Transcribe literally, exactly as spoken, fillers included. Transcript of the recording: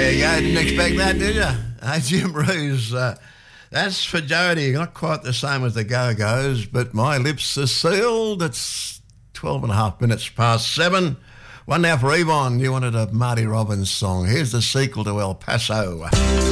There you go. Didn't expect that, did you? Hey, Jim Roos, uh, that's for Jody. Not quite the same as the Go-Go's, but my lips are sealed. It's twelve and a half minutes past seven. One now for Yvonne. You wanted a Marty Robbins song. Here's the sequel to El Paso.